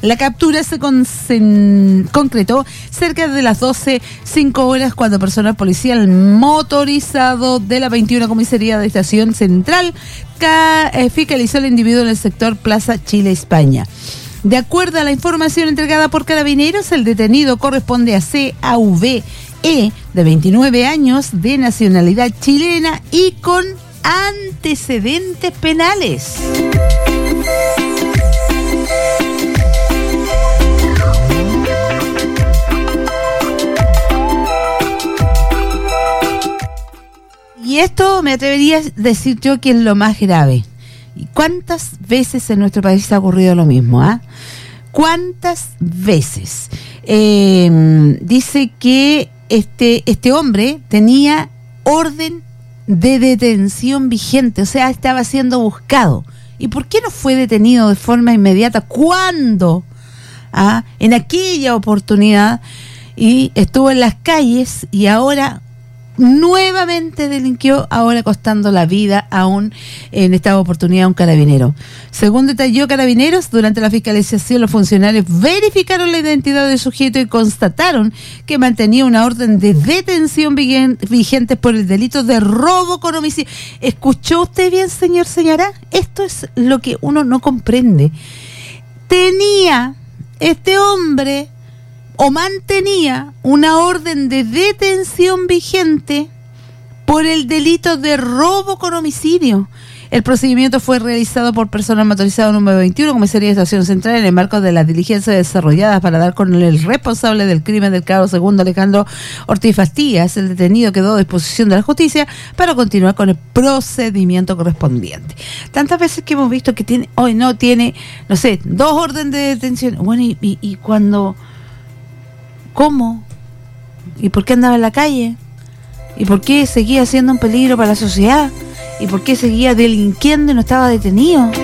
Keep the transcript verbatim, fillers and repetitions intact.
La captura se concen- concretó cerca de las doce cinco horas cuando personal policial motorizado de la veintiuna Comisaría de Estación Central ca- eh, fiscalizó al individuo en el sector Plaza Chile, España. De acuerdo a la información entregada por Carabineros, el detenido corresponde a C A V E, de veintinueve años, de nacionalidad chilena y con antecedentes penales. Y esto me atrevería a decir yo que es lo más grave. ¿Y cuántas veces en nuestro país ha ocurrido lo mismo? ¿Ah? ¿Cuántas veces? Eh, dice que este, este hombre tenía orden de detención vigente, o sea, estaba siendo buscado. ¿Y por qué no fue detenido de forma inmediata? ¿Cuándo? ¿Ah? En aquella oportunidad, y estuvo en las calles y ahora nuevamente delinquió, ahora costando la vida aún en esta oportunidad a un carabinero. Según detalló Carabineros, durante la fiscalización los funcionarios verificaron la identidad del sujeto y constataron que mantenía una orden de detención vigente por el delito de robo con homicidio. ¿Escuchó usted bien, señor, señora? Esto es lo que uno no comprende. Tenía este hombre o mantenía una orden de detención vigente por el delito de robo con homicidio. El procedimiento fue realizado por personal motorizado número veintiuno, Comisaría de Estación Central, en el marco de las diligencias desarrolladas para dar con el responsable del crimen del cabo segundo Alejandro Ortiz Fastías. El detenido quedó a disposición de la justicia para continuar con el procedimiento correspondiente. Tantas veces que hemos visto que tiene, hoy no tiene, no sé, dos órdenes de detención. Bueno, y, y, y cuando... ¿Cómo? ¿Y por qué andaba en la calle? ¿Y por qué seguía siendo un peligro para la sociedad? ¿Y por qué seguía delinquiendo y no estaba detenido?